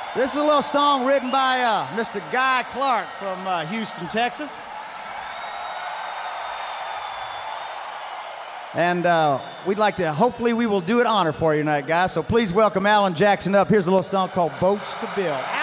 This is a little song written by Mr. Guy Clark from Houston, Texas. And we'd like to, hopefully we will do it honor for you tonight, guys. So please welcome Alan Jackson up. Here's a little song called Boats to Build.